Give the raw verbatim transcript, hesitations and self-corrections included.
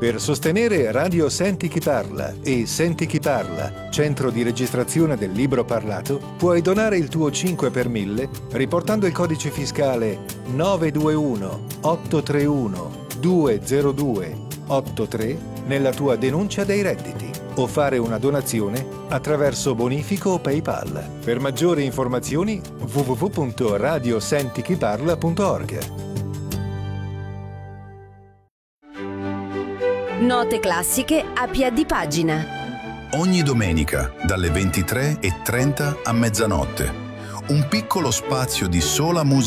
Per sostenere Radio Senti Chi Parla e Senti Chi Parla, centro di registrazione del libro parlato, puoi donare il tuo cinque per mille riportando il codice fiscale nove due uno otto tre uno due zero due otto tre nella tua denuncia dei redditi o fare una donazione attraverso bonifico o PayPal. Per maggiori informazioni w w w punto radio senti chi parla punto org. Note classiche a piedi pagina. Ogni domenica dalle ventitré e trenta a mezzanotte. Un piccolo spazio di sola musica